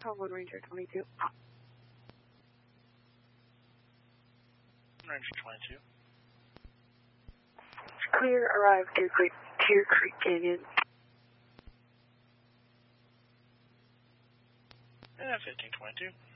Wood Ranger 22. Ranger 22. Clear, arrive Deer Creek Canyon. And 1522.